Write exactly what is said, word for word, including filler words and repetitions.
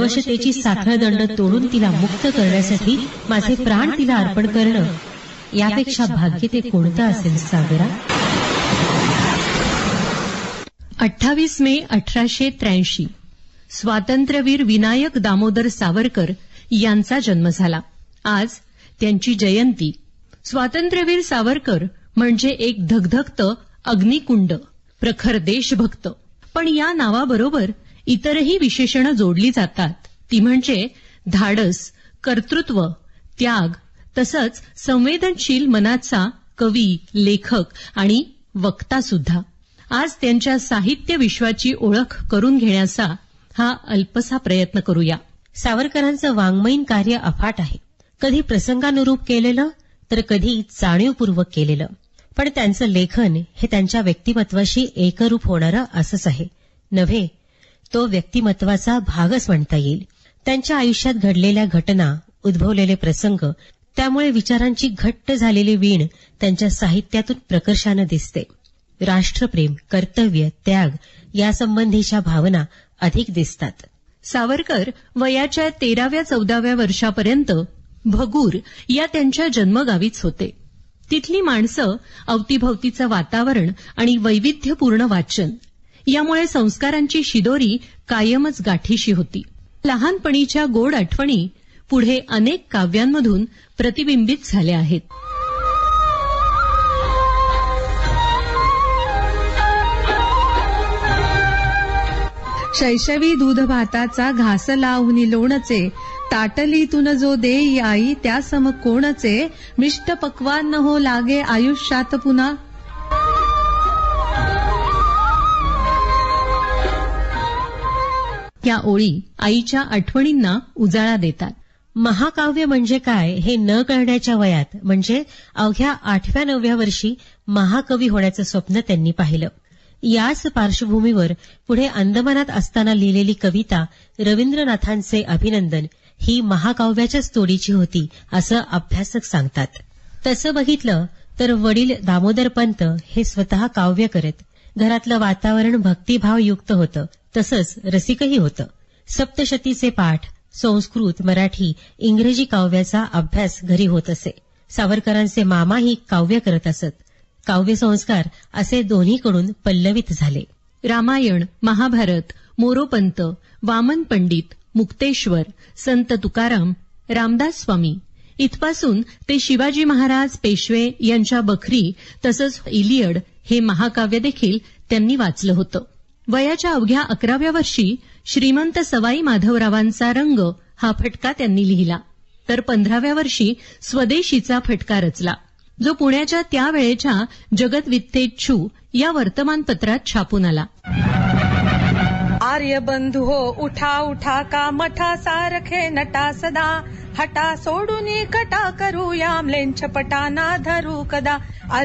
परवशतेची साखळदंड तोडून तिला मुक्त करण्यासाठी माझे प्राण तिला अर्पण करणं, यापेक्षा भाग्य ते कोणतं असेल सागरा? अठ्ठावीस मे अठराशे त्र्याऐंशी स्वातंत्र्यवीर विनायक दामोदर सावरकर यांचा जन्म झाला. आज त्यांची जयंती. स्वातंत्र्यवीर सावरकर म्हणजे एक धगधगतं अग्निकुंड, प्रखर देशभक्त. पण या नावाबरोबर इतरही विशेषणं जोडली जातात. ती म्हणजे धाडस, कर्तृत्व, त्याग, तसंच संवेदनशील मनाचा कवी, लेखक आणि वक्ता सुद्धा. आज त्यांच्या साहित्य विश्वाची ओळख करून घेण्याचा हा अल्पसा प्रयत्न करूया. सावरकरांचं वाङ्मयीन कार्य अफाट आहे. कधी प्रसंगानुरूप केलेलं, तर कधी जाणीवपूर्वक केलेलं. पण त्यांचं लेखन हे त्यांच्या व्यक्तिमत्वाशी एकरूप होणारं असंच आहे. नव्हे, तो व्यक्तिमत्वाचा भागच म्हणता येईल. त्यांच्या आयुष्यात घडलेल्या घटना, उद्भवलेले प्रसंग, त्यामुळे विचारांची घट्ट झालेली वीण त्यांच्या साहित्यातून प्रकर्षानं दिसते. राष्ट्रप्रेम, कर्तव्य, त्याग यासंबंधीच्या भावना अधिक दिसतात. सावरकर वयाच्या तेराव्या चौदाव्या वर्षापर्यंत भगूर या त्यांच्या जन्मगावीच होते. तिथली माणसं, अवतीभवतीचं वातावरण आणि वैविध्यपूर्ण वाचन यामुळे संस्कारांची शिदोरी कायमच गाठीशी होती. लहानपणीच्या गोड आठवणी पुढे अनेक काव्यांमधून प्रतिबिंबित झाल्या आहेत. शैशवी दूध भाताचा घास लावून लोणचे, ताटलीतून जो देई आई त्या सम कोणचे, मिष्ट पक्वान हो लागे आयुष्यात पुन्हा. या ओळी आईच्या आठवणींना उजाळा देतात. महाकाव्य म्हणजे काय हे न कळण्याच्या वयात, म्हणजे अवघ्या आठव्या नवव्या वर्षी महाकवी होण्याचं स्वप्न त्यांनी पाहिलं. याच पार्श्वभूमीवर पुढे अंदमानात असताना लिहिलेली कविता रवींद्रनाथांचे अभिनंदन ही महाकाव्याच्याच तोडीची होती, असं अभ्यासक सांगतात. तसं बघितलं तर वडील दामोदरपंत हे स्वतः काव्य करत. घरातलं वातावरण भक्तिभावयुक्त होतं, तसंच रसिकही होतं. सप्तशतीचे पाठ, संस्कृत, मराठी, इंग्रजी काव्याचा अभ्यास घरी होत असे. सावरकरांचे मामाही काव्य करत असत. काव्य संस्कार असे दोन्हीकडून पल्लवित झाले. रामायण, महाभारत, मोरोपंत, वामन पंडित, मुक्तेश्वर, संत तुकाराम, रामदास स्वामी इथपासून ते शिवाजी महाराज, पेशवे यांच्या बखरी तसंच इलियड हे महाकाव्य देखील त्यांनी वाचलं होतं. वयाच्या अवघ्या अकराव्या वर्षी श्रीमंत सवाई माधवरावांचा रंग हा फटका त्यांनी लिहिला. तर पंधराव्या वर्षी स्वदेशीचा फटका रचला, जो पुण्याच्या त्यावेळेच्या जगतवित्तेच्छू या वर्तमानपत्रात छापून आला. आर्य बंधू हो उठा उठा का मठा सारखे नटा सदा, हटा सोडून कटा करू या म्लेंछ पटाना धरू कदा.